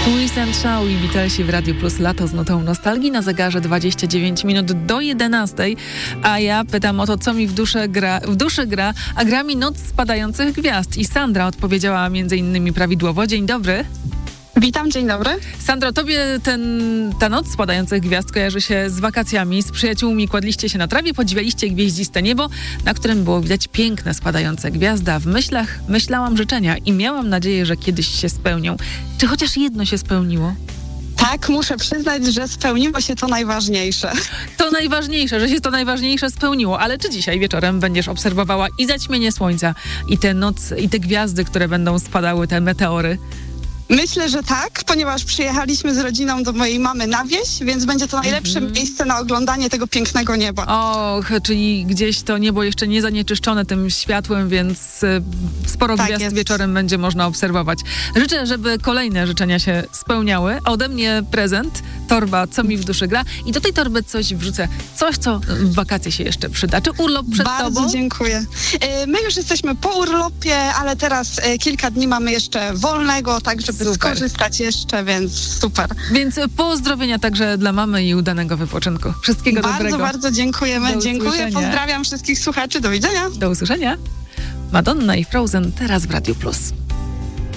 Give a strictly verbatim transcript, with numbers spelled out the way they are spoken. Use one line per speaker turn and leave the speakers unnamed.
Twist and Shout i Beatlesi w Radiu Plus, lato z nutą nostalgii, na zegarze dwadzieścia dziewięć minut do jedenastej, a ja pytam o to, co mi w duszy gra, w duszy gra, a gra mi Noc spadających gwiazd i Sandra odpowiedziała między innymi prawidłowo. Dzień dobry.
Witam, dzień dobry.
Sandro, tobie ten, ta Noc spadających gwiazd kojarzy się z wakacjami, z przyjaciółmi kładliście się na trawie, podziwialiście gwieździste niebo, na którym było widać piękne spadające gwiazdy, a w myślach myślałam życzenia i miałam nadzieję, że kiedyś się spełnią. Czy chociaż jedno się spełniło?
Tak, muszę przyznać, że spełniło się to najważniejsze.
To najważniejsze, że się to najważniejsze spełniło, ale czy dzisiaj wieczorem będziesz obserwowała i zaćmienie słońca, i tę noc, i te gwiazdy, które będą spadały, te meteory?
Myślę, że tak, ponieważ przyjechaliśmy z rodziną do mojej mamy na wieś, więc będzie to najlepsze mm. miejsce na oglądanie tego pięknego nieba.
Och, czyli gdzieś to niebo jeszcze nie zanieczyszczone tym światłem, więc y, sporo
tak
gwiazd
jest.
wieczorem będzie można obserwować. Życzę, żeby kolejne życzenia się spełniały. Ode mnie prezent, torba, co mi w duszy gra, i do tej torby coś wrzucę, coś, co w wakacje się jeszcze przyda. Czy urlop przed
Bardzo
tobą?
Bardzo dziękuję. My już jesteśmy po urlopie, ale teraz kilka dni mamy jeszcze wolnego, tak żeby Super. skorzystać jeszcze, więc super.
Więc pozdrowienia także dla mamy i udanego wypoczynku. Wszystkiego
bardzo,
dobrego.
Bardzo, bardzo dziękujemy.
Do
Dziękuję,
usłyszenia.
Pozdrawiam wszystkich słuchaczy. Do widzenia.
Do usłyszenia. Madonna i Frozen teraz w Radiu Plus.